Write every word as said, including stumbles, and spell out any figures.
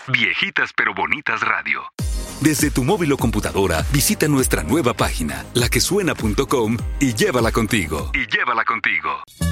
Viejitas pero Bonitas Radio. Desde tu móvil o computadora, visita nuestra nueva página, la que suena punto com, y llévala contigo. Y llévala contigo.